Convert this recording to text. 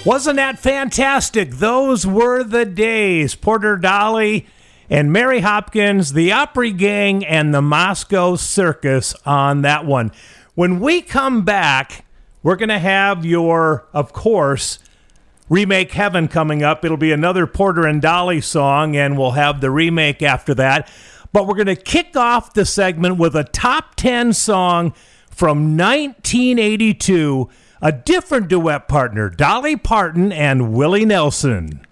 Wasn't that fantastic? Those were the days. Porter Dolly and Mary Hopkins, the Opry Gang, and the Moscow Circus on that one. When we come back, we're going to have your, of course, Remake Heaven coming up. It'll be another Porter and Dolly song, and we'll have the remake after that. But we're going to kick off the segment with a top 10 song from 1982, a different duet partner, Dolly Parton and Willie Nelson.